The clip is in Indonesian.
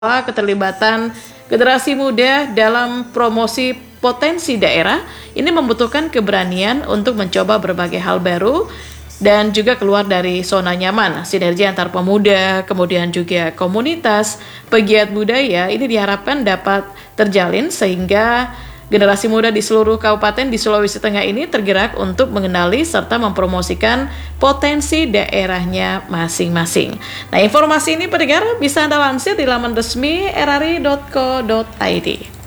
Keterlibatan generasi muda dalam promosi potensi daerah ini membutuhkan keberanian untuk mencoba berbagai hal baru dan juga keluar dari zona nyaman. Sinergi antar pemuda, kemudian juga komunitas, pegiat budaya ini diharapkan dapat terjalin sehingga generasi muda di seluruh kabupaten di Sulawesi Tengah ini tergerak untuk mengenali serta mempromosikan potensi daerahnya masing-masing. Nah, informasi ini pendengar bisa Anda lansir di laman resmi rri.co.id.